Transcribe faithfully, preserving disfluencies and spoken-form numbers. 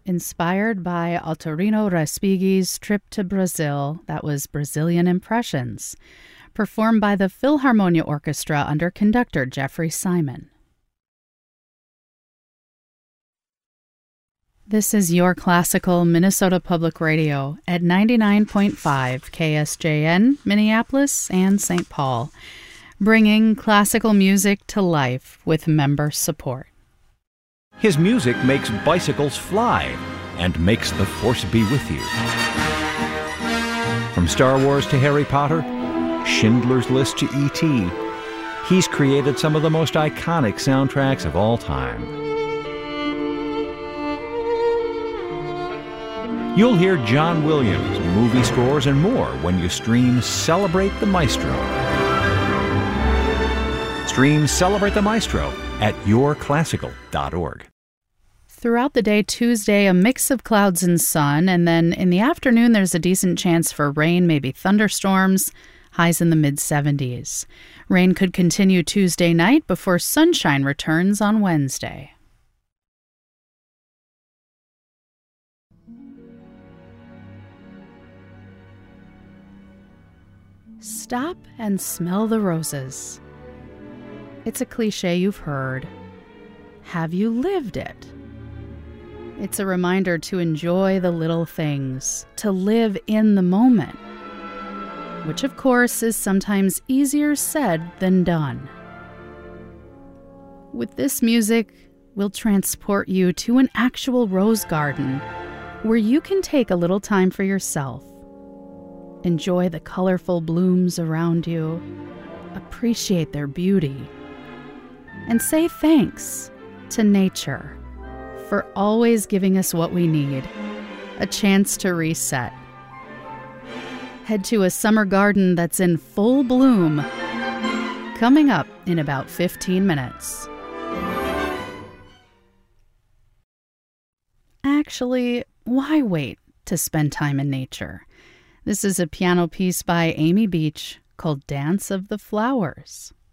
inspired by Autorino Respighi's trip to Brazil. That was Brazilian Impressions, performed by the Philharmonia Orchestra under conductor Jeffrey Simon. This is Your Classical Minnesota Public Radio at ninety-nine point five K S J N, Minneapolis and Saint Paul, bringing classical music to life with member support. His music makes bicycles fly and makes the Force be with you. From Star Wars to Harry Potter, Schindler's List to E T, he's created some of the most iconic soundtracks of all time. You'll hear John Williams, movie scores, and more when you stream Celebrate the Maestro. Stream Celebrate the Maestro at your classical dot org. Throughout the day Tuesday, a mix of clouds and sun, and then in the afternoon there's a decent chance for rain, maybe thunderstorms, highs in the mid seventies. Rain could continue Tuesday night before sunshine returns on Wednesday. Stop and smell the roses. It's a cliche you've heard. Have you lived it? It's a reminder to enjoy the little things, to live in the moment, which of course is sometimes easier said than done. With this music, we'll transport you to an actual rose garden where you can take a little time for yourself. Enjoy the colorful blooms around you, appreciate their beauty, and say thanks to nature for always giving us what we need, a chance to reset. Head to a summer garden that's in full bloom, coming up in about fifteen minutes. Actually, why wait to spend time in nature? This is a piano piece by Amy Beach called Dance of the Flowers.